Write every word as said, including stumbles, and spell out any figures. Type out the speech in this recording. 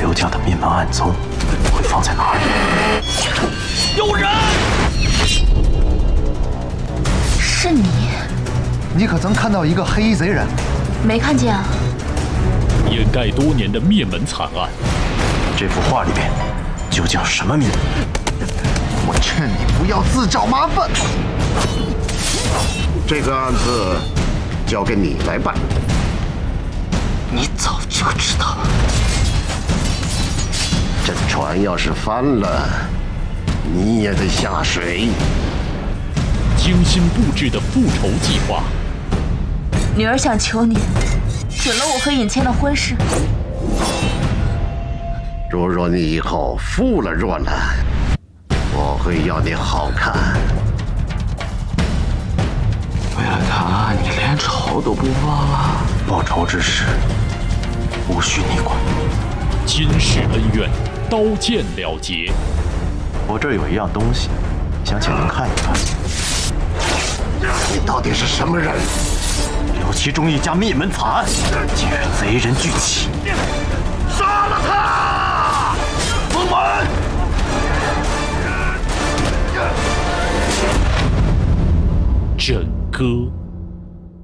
刘家的灭门暗宗会放在哪里？ 有人！ 是你？ 你可曾看到一个黑衣贼人？ 没看见啊。 掩盖多年的灭门惨案， 这幅画里面究竟有什么秘密？ 我劝你不要自找麻烦。 这个案子交给你来办。 你早就知道了。 这船要是翻了，你也得下水。 精心布置的复仇计划。 女儿想求你，准了我和尹谦的婚事。 如若你以后负了若兰，我会要你好看。 为了他，你连仇都不报了？报仇之事，无需你管。 今世恩怨，刀剑了结。 我这儿有一样东西，想请您看一看。 你到底是什么人？ 刘其中一家灭门惨案，竟与贼人聚起， 杀了他！封门！ 枕歌。